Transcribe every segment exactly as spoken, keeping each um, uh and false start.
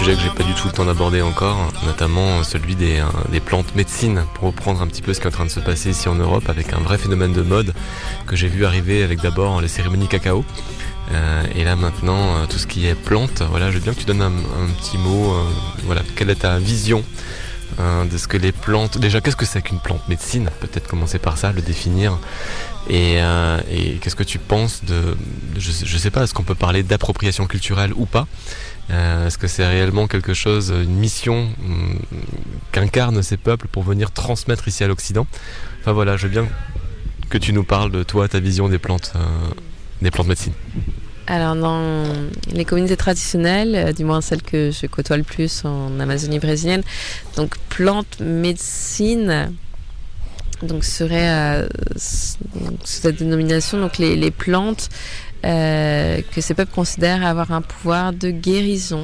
Sujet que j'ai pas du tout le temps d'aborder encore, notamment celui des, euh, des plantes médecine, pour reprendre un petit peu ce qui est en train de se passer ici en Europe, avec un vrai phénomène de mode que j'ai vu arriver avec d'abord les cérémonies cacao. Euh, et là maintenant, euh, tout ce qui est plantes, voilà, je veux bien que tu donnes un, un petit mot, euh, voilà, quelle est ta vision euh, de ce que les plantes... Déjà, qu'est-ce que c'est qu'une plante médecine ? Peut-être commencer par ça, le définir. Et, euh, et qu'est-ce que tu penses de... de je, je sais pas, est-ce qu'on peut parler d'appropriation culturelle ou pas ? Euh, est-ce que c'est réellement quelque chose, une mission hum, qu'incarnent ces peuples pour venir transmettre ici à l'Occident ? Enfin voilà, je veux bien que tu nous parles de toi, ta vision des plantes, euh, des plantes médecine. Alors dans les communautés traditionnelles, euh, du moins celles que je côtoie le plus en Amazonie brésilienne, donc plantes médecine donc serait euh, sous cette dénomination, donc les, les plantes euh, que ces peuples considèrent avoir un pouvoir de guérison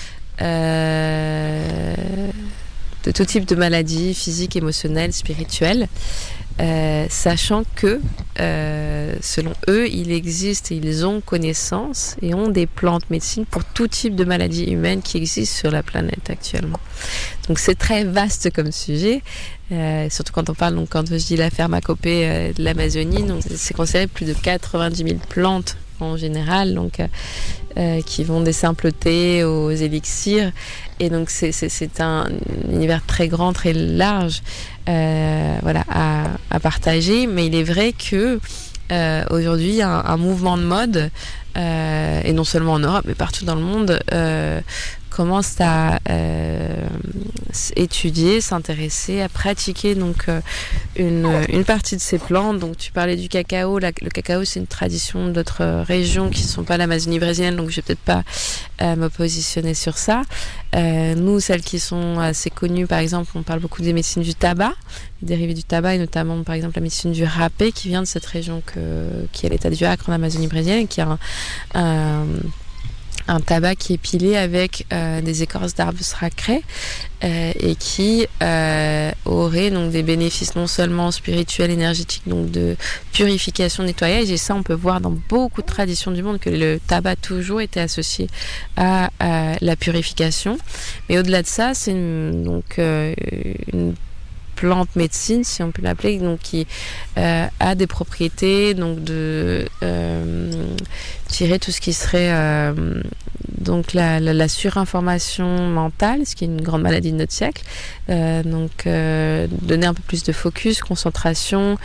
euh, de tout type de maladies physiques, émotionnelles, spirituelles. Euh, sachant que, euh, selon eux, il existe et ils ont connaissance et ont des plantes médecines pour tout type de maladies humaines qui existent sur la planète actuellement. Donc c'est très vaste comme sujet, euh, surtout quand on parle, donc quand je dis la pharmacopée euh, de l'Amazonie, donc c'est considéré plus de quatre-vingt-dix mille plantes en général, donc euh, euh, qui vont des simples thés aux élixirs, et donc c'est, c'est, c'est un univers très grand, très large, euh, voilà, à, à partager. Mais il est vrai que euh, aujourd'hui, il y a un, un mouvement de mode, euh, et non seulement en Europe, mais partout dans le monde, euh, commence à euh, étudier, s'intéresser, à pratiquer donc euh, une, une partie de ces plantes. Donc tu parlais du cacao. La, le cacao, c'est une tradition d'autres régions qui ne sont pas l'Amazonie brésilienne, donc je vais peut-être pas euh, me positionner sur ça. Euh, nous, celles qui sont assez connues, par exemple, on parle beaucoup des médecines du tabac, des dérivés du tabac, et notamment par exemple la médecine du râpé qui vient de cette région que, qui est l'état du Acre en Amazonie brésilienne, et qui a un, un un tabac qui est pilé avec euh, des écorces d'arbres sacrés euh, et qui euh, aurait donc des bénéfices non seulement spirituels, énergétiques, donc de purification, nettoyage. Et ça, on peut voir dans beaucoup de traditions du monde que le tabac a toujours été associé à, à la purification. Mais au-delà de ça, c'est une, donc euh, une plante médecine, si on peut l'appeler, donc qui euh, a des propriétés donc de euh, tirer tout ce qui serait euh, donc la, la, la surinformation mentale, ce qui est une grande maladie de notre siècle, euh, donc euh, donner un peu plus de focus, concentration,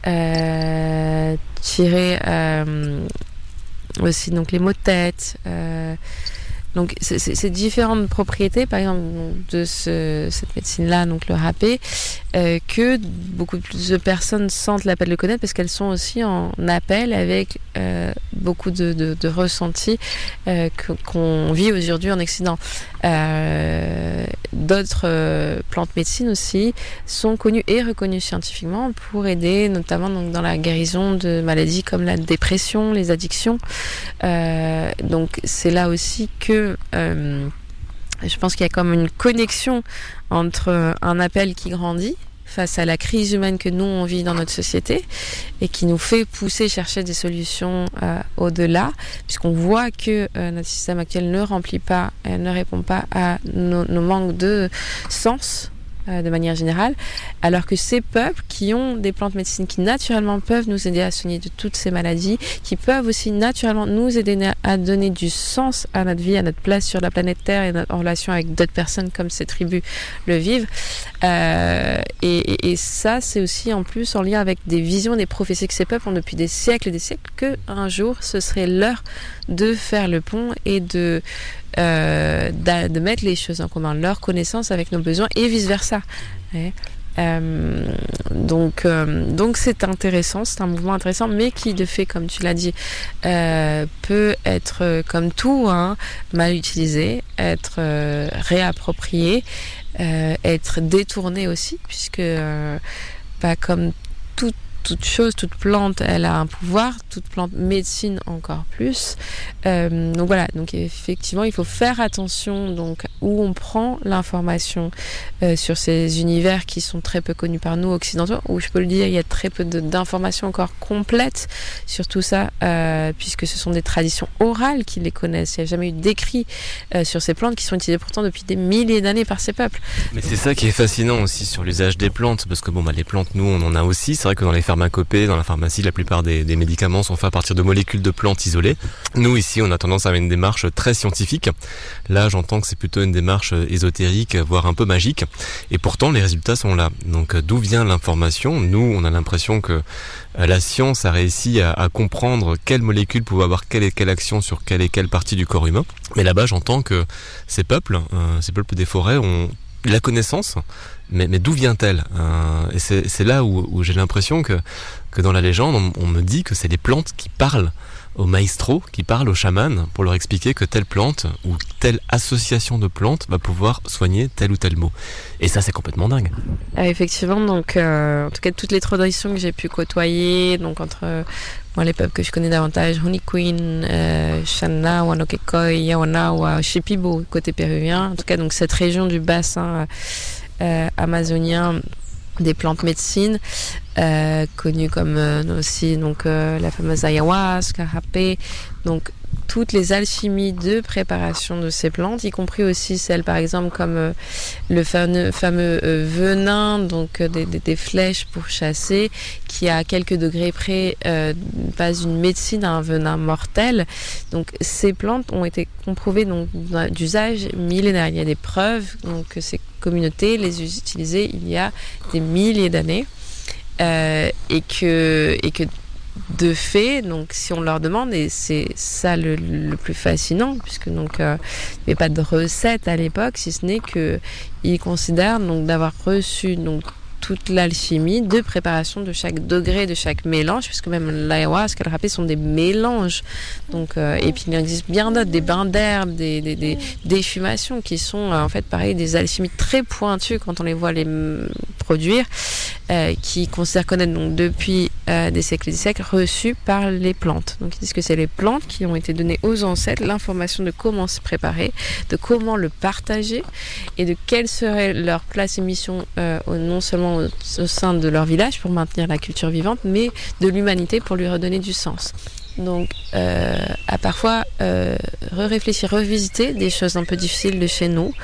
euh, tirer euh, aussi donc les maux de tête, euh, donc c'est, c'est, c'est différentes propriétés, par exemple de ce, cette médecine-là, donc le râpé, euh, que beaucoup plus de personnes sentent l'appel de le connaître, parce qu'elles sont aussi en appel avec euh, beaucoup de, de, de ressentis euh, que, qu'on vit aujourd'hui en Occident. Euh, d'autres euh, plantes médecines aussi sont connues et reconnues scientifiquement pour aider notamment donc, dans la guérison de maladies comme la dépression, les addictions. Euh, donc c'est là aussi que euh, je pense qu'il y a comme une connexion entre un appel qui grandit face à la crise humaine que nous on vit dans notre société et qui nous fait pousser chercher des solutions euh, au-delà, puisqu'on voit que euh, notre système actuel ne remplit pas, euh, ne répond pas à nos, nos manques de sens euh, de manière générale, alors que ces peuples qui ont des plantes médecines qui naturellement peuvent nous aider à soigner de toutes ces maladies, qui peuvent aussi naturellement nous aider à donner du sens à notre vie, à notre place sur la planète Terre et en relation avec d'autres personnes comme ces tribus le vivent. Euh, et, et, et ça, c'est aussi en plus en lien avec des visions, des prophéties que ces peuples ont depuis des siècles et des siècles, qu'un jour, ce serait l'heure de faire le pont et de, euh, de mettre les choses en commun, leur connaissance avec nos besoins et vice-versa. Ouais. Euh, donc, euh, donc c'est intéressant, c'est un mouvement intéressant, mais qui de fait, comme tu l'as dit, euh, peut être euh, comme tout, hein, mal utilisé, être euh, réapproprié, euh, être détourné aussi, puisque euh, bah, comme tout toute chose, toute plante, elle a un pouvoir, toute plante médecine encore plus. Euh, donc voilà, donc effectivement, il faut faire attention donc où on prend l'information euh, sur ces univers qui sont très peu connus par nous occidentaux, où je peux le dire, il y a très peu de, d'informations encore complètes sur tout ça, euh, puisque ce sont des traditions orales qui les connaissent. Il n'y a jamais eu d'écrit euh, sur ces plantes qui sont utilisées pourtant depuis des milliers d'années par ces peuples. Mais c'est ça qui est fascinant aussi sur l'usage des plantes, parce que bon, bah, les plantes, nous, on en a aussi. C'est vrai que dans les pharmacopées, dans la pharmacie, la plupart des, des médicaments sont faits à partir de molécules de plantes isolées. Nous, ici, on a tendance à avoir une démarche très scientifique. Là, j'entends que c'est plutôt une démarche ésotérique, voire un peu magique. Et pourtant, les résultats sont là. Donc, d'où vient l'information ? Nous, on a l'impression que la science a réussi à, à comprendre quelle molécule pouvait avoir quelle et quelle action sur quelle et quelle partie du corps humain. Mais là-bas, j'entends que ces peuples, euh, ces peuples des forêts ont la connaissance, mais, mais d'où vient-elle ? euh, Et c'est, c'est là où, où j'ai l'impression que, que dans la légende, on, on me dit que c'est les plantes qui parlent aux maestros, qui parlent aux chamans pour leur expliquer que telle plante ou telle association de plantes va pouvoir soigner tel ou tel mot. Et ça, c'est complètement dingue. Ah, effectivement, donc euh, en tout cas toutes les traditions que j'ai pu côtoyer, donc entre euh, moi les peuples que je connais davantage, Huniquin, euh, Shanna, Wanokekoi, Yawanawa, Shipibo côté péruvien, en tout cas donc cette région du bassin euh, amazonien des plantes médecines, euh, connues comme euh, aussi donc euh, la fameuse ayahuasca, rapé, donc toutes les alchimies de préparation de ces plantes, y compris aussi celles par exemple comme euh, le fameux, fameux euh, venin, donc euh, des, des, des flèches pour chasser, qui à quelques degrés près euh, passe d'une médecine à un venin mortel. Donc ces plantes ont été comprouvées donc d'usage millénaire. Il y a des preuves donc que ces communautés les utilisaient il y a des milliers d'années, euh, et que et que de fait, donc si on leur demande, et c'est ça le, le plus fascinant, puisque donc euh, il n'y avait pas de recette à l'époque, si ce n'est que ils considèrent donc d'avoir reçu donc toute l'alchimie de préparation de chaque degré, de chaque mélange, puisque même l'ayahuasca, le rapé sont des mélanges. Donc, euh, et puis il existe bien d'autres, des bains d'herbes, des, des, des défumations qui sont euh, en fait pareil, des alchimies très pointues quand on les voit les m- produire, euh, qui considèrent connaître donc depuis euh, des siècles et des siècles reçus par les plantes. Donc ils disent que c'est les plantes qui ont été données aux ancêtres l'information de comment se préparer, de comment le partager et de quelle serait leur place et mission euh, non seulement au, au sein de leur village pour maintenir la culture vivante, mais de l'humanité pour lui redonner du sens. Donc, euh, à parfois euh, réfléchir, revisiter des choses un peu difficiles de chez nous,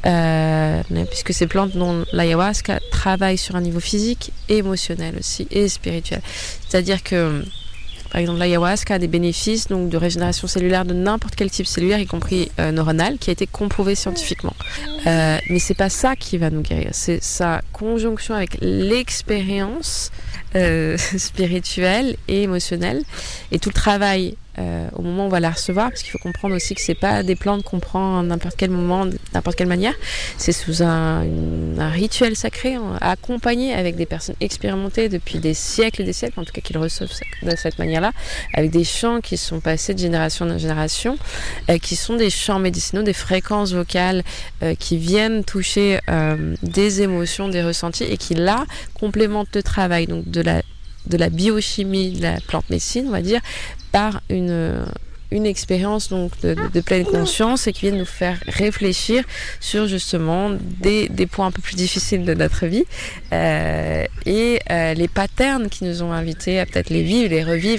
euh, puisque ces plantes, dont l'ayahuasca, travaillent sur un niveau physique, émotionnel aussi et spirituel. C'est-à-dire que, par exemple, l'ayahuasca a des bénéfices donc de régénération cellulaire de n'importe quel type cellulaire, y compris euh, neuronal, qui a été comprouvé scientifiquement. Euh, mais c'est pas ça qui va nous guérir, c'est sa conjonction avec l'expérience euh, spirituelle et émotionnelle et tout le travail euh, au moment où on va la recevoir, parce qu'il faut comprendre aussi que c'est pas des plantes qu'on prend à n'importe quel moment, de n'importe quelle manière, c'est sous un, une, un rituel sacré, accompagné avec des personnes expérimentées depuis des siècles et des siècles, en tout cas qu'ils reçoivent de cette manière-là, avec des chants qui sont passés de génération en génération, euh, qui sont des chants médicinaux, des fréquences vocales euh, qui viennent toucher euh, des émotions, des ressentis, et qui là complémentent le travail donc de la de la biochimie de la plante médecine, on va dire, par une, une expérience donc de, de, de pleine conscience, et qui viennent nous faire réfléchir sur justement des, des points un peu plus difficiles de notre vie, euh, et euh, les patterns qui nous ont invités à peut-être les vivre, les revivre,